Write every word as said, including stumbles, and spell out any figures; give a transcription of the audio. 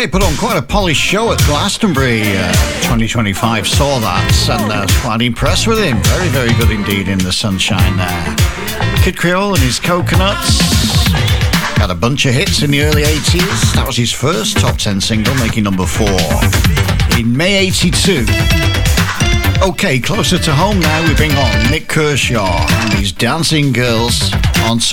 Okay, put on quite a polished show at Glastonbury. Uh, twenty twenty-five saw that, and I was quite impressed with him. Very, very good indeed in the sunshine there. Kid Creole and his Coconuts. Had a bunch of hits in the early eighties. That was his first top ten single, making number four in May eighty-two. Okay, closer to home now, we bring on Nik Kershaw and his Dancing Girls on